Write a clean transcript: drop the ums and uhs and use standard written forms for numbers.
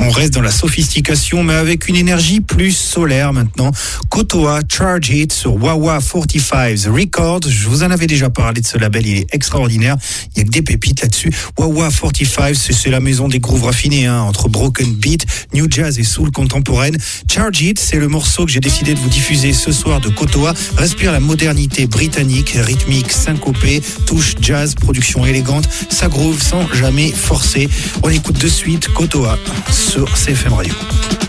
On reste dans la sophistication, mais avec une énergie plus solaire maintenant. Kotoa, Charge It sur Wawa 45's Records. Je vous en avais déjà parlé de ce label, il est extraordinaire. Il y a que des pépites là-dessus. Wawa 45, c'est la maison des grooves raffinés, entre broken beat, new jazz et soul contemporaine. Charge It, c'est le morceau que j'ai décidé de vous diffuser ce soir de Kotoa. Respire la modernité britannique, rythmique, syncopée, touche jazz, production élégante, ça groove sans jamais forcer. On écoute de suite Kotoa sur CFM Radio.